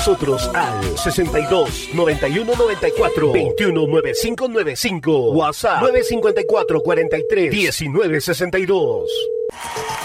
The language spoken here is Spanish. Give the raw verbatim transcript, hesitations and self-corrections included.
Nosotros al sesenta y dos, noventa y uno, noventa y cuatro, veintiuno, noventa y cinco noventa y cinco. WhatsApp nueve cinco cuatro, cuarenta y tres, diecinueve sesenta y dos.